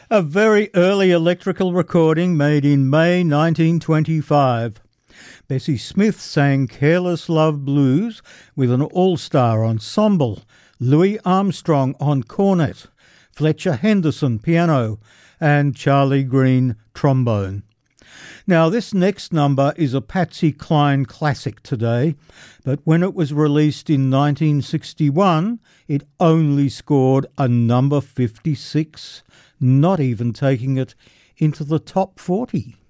A very early electrical recording made in May 1925. Bessie Smith sang Careless Love Blues with an all-star ensemble, Louis Armstrong on cornet, Fletcher Henderson piano, and Charlie Green trombone. Now, this next number is a Patsy Cline classic today, but when it was released in 1961, it only scored a number 56, not even taking it into the top 40.